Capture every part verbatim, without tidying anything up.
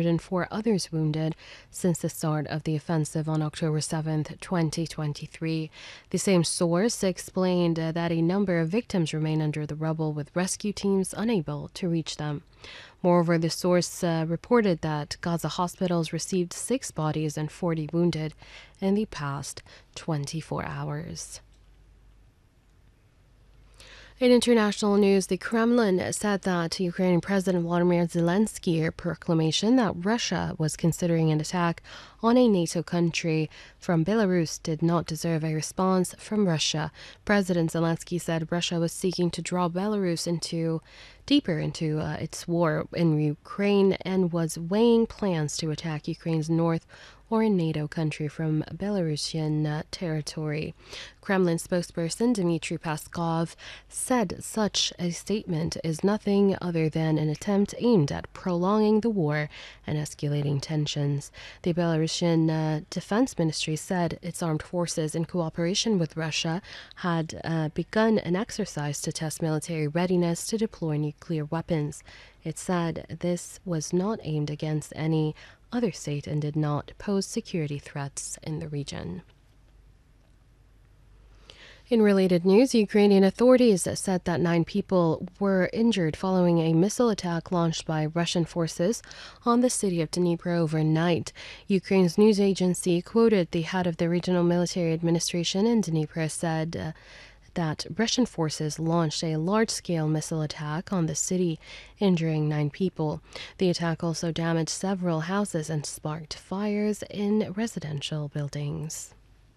hundred four others wounded since the start of the offensive on October seventh, twenty twenty-three. The same source explained uh, that a number of victims remain under the rubble, with rescue teams unable to reach them. Moreover, the source uh, reported that Gaza hospitals received six bodies and forty wounded in the past twenty-four hours. In international news, the Kremlin said that Ukrainian President Volodymyr Zelensky's proclamation that Russia was considering an attack on a NATO country from Belarus did not deserve a response from Russia. President Zelensky said Russia was seeking to draw Belarus into deeper into uh, its war in Ukraine and was weighing plans to attack Ukraine's north or a NATO country from Belarusian uh, territory. Kremlin spokesperson Dmitry Peskov said such a statement is nothing other than an attempt aimed at prolonging the war and escalating tensions. The Belarusian uh, Defense Ministry said its armed forces, in cooperation with Russia, had uh, begun an exercise to test military readiness to deploy nuclear weapons. It said this was not aimed against any other state and did not pose security threats in the region. In related news, Ukrainian authorities said that nine people were injured following a missile attack launched by Russian forces on the city of Dnipro overnight. Ukraine's news agency quoted the head of the regional military administration in Dnipro said uh, that Russian forces launched a large-scale missile attack on the city, injuring nine people. The attack also damaged several houses and sparked fires in residential buildings.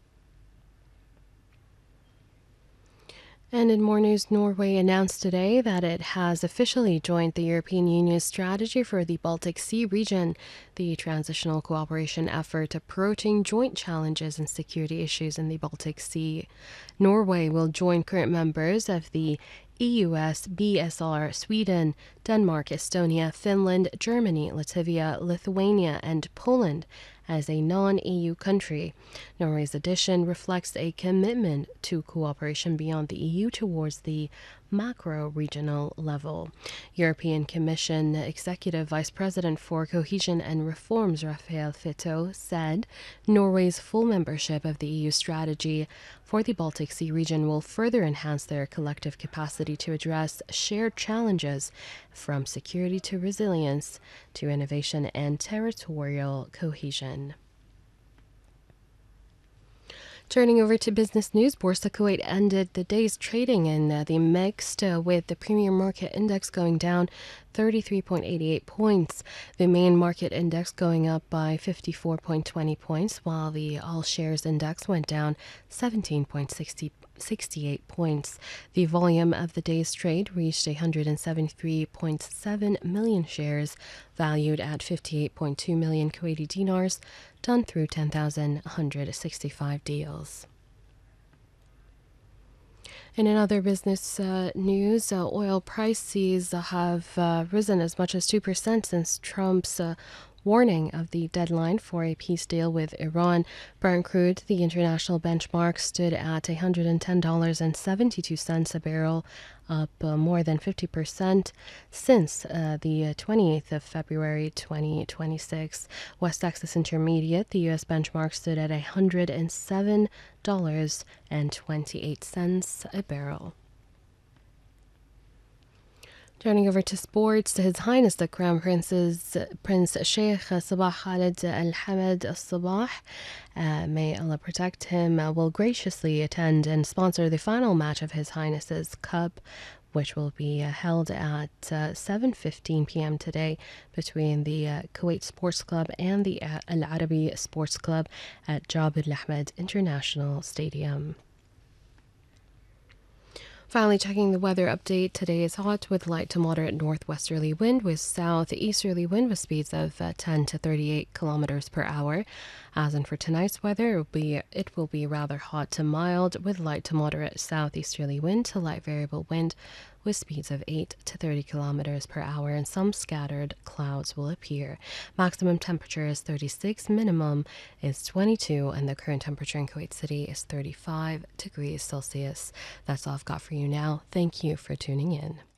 And in more news, Norway announced today that it has officially joined the European Union's strategy for the Baltic Sea region, the transitional cooperation effort approaching joint challenges and security issues in the Baltic Sea. Norway will join current members of the E U S, B S R, Sweden, Denmark, Estonia, Finland, Germany, Latvia, Lithuania, and Poland as a non-E U country. Norway's addition reflects a commitment to cooperation beyond the E U towards the macro-regional level. European Commission Executive Vice President for Cohesion and Reforms Rafael Fitto said Norway's full membership of the E U strategy for the Baltic Sea region will further enhance their collective capacity to address shared challenges, from security to resilience to innovation and territorial cohesion. Turning over to business news, Borsa Kuwait ended the day's trading in uh, the mixed, uh, with the premier market index going down thirty-three point eight eight points, the main market index going up by fifty-four point two zero points, while the all shares index went down seventeen point six eight points. The volume of the day's trade reached one hundred seventy-three point seven million shares, valued at fifty-eight point two million Kuwaiti dinars, done through ten thousand one hundred sixty-five deals. In another business uh, news, uh, oil prices have uh, risen as much as two percent since Trump's uh, warning of the deadline for a peace deal with Iran. Brent crude, the international benchmark, stood at one hundred ten dollars and seventy-two cents a barrel, up uh, more than fifty percent since uh, the twenty-eighth of February twenty twenty-six. West Texas Intermediate, the U S benchmark, stood at one hundred seven dollars and twenty-eight cents a barrel. Turning over to sports, His Highness the Crown Prince's, Prince Sheikh Sabah Khalid Al Hamad Al Sabah, uh, may Allah protect him, uh, will graciously attend and sponsor the final match of His Highness's Cup, which will be uh, held at uh, seven fifteen p m today between the uh, Kuwait Sports Club and the uh, Al Arabi Sports Club at Jabir Al Ahmed International Stadium. Finally, checking the weather update. Today is hot with light to moderate northwesterly wind with southeasterly wind with speeds of uh, ten to thirty-eight kilometers per hour. As in for tonight's weather, it will be it will be rather hot to mild with light to moderate southeasterly wind to light variable wind with speeds of eight to thirty kilometers per hour, and some scattered clouds will appear. Maximum temperature is thirty-six, minimum is twenty-two, and the current temperature in Kuwait City is thirty-five degrees Celsius. That's all I've got for you now. Thank you for tuning in.